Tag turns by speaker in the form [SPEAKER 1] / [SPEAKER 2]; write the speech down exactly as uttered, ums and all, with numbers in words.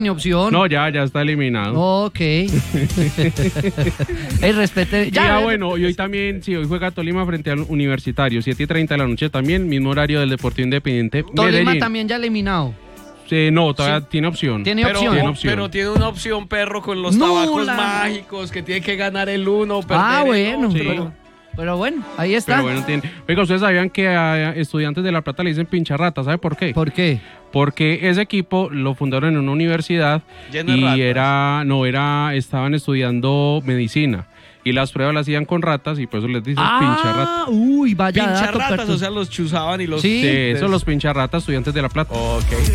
[SPEAKER 1] ni opción.
[SPEAKER 2] No, ya, ya está eliminado.
[SPEAKER 1] Ok. Ey, respete.
[SPEAKER 2] Ya,
[SPEAKER 1] Ya,
[SPEAKER 2] bueno, y hoy también, sí, hoy juega Tolima frente al Universitario, siete y treinta de la noche también, mismo horario del Deportivo Independiente
[SPEAKER 1] Tolima
[SPEAKER 2] Medellín.
[SPEAKER 1] también ya eliminado.
[SPEAKER 2] Sí, no, todavía
[SPEAKER 1] Sí.
[SPEAKER 2] tiene opción.
[SPEAKER 1] Tiene
[SPEAKER 3] Pero,
[SPEAKER 1] opción.
[SPEAKER 2] Tiene opción.
[SPEAKER 3] pero tiene una opción, perro, con los
[SPEAKER 1] Nula.
[SPEAKER 3] tabacos mágicos, que tiene que ganar el uno, perder
[SPEAKER 1] Ah,
[SPEAKER 3] el
[SPEAKER 1] bueno.
[SPEAKER 3] otro.
[SPEAKER 2] Sí.
[SPEAKER 1] Pero, pero bueno, ahí está.
[SPEAKER 2] Pero bueno, tiene... Oiga, ustedes sabían que a Estudiantes de La Plata le dicen pincharrata, ¿sabe por qué?
[SPEAKER 1] ¿Por qué?
[SPEAKER 2] Porque ese equipo lo fundaron en una universidad
[SPEAKER 3] Lleno de
[SPEAKER 2] y
[SPEAKER 3] ratas.
[SPEAKER 2] era, no, era, estaban estudiando medicina y las pruebas las hacían con ratas y por eso les dicen pincharrata.
[SPEAKER 1] Ah, uy, vaya dato,
[SPEAKER 3] Pincharratas,
[SPEAKER 1] Pertu.
[SPEAKER 3] o sea, los chuzaban y los...
[SPEAKER 1] Sí.
[SPEAKER 2] Sí, eso los pincharratas, Estudiantes de La Plata.
[SPEAKER 3] Ok.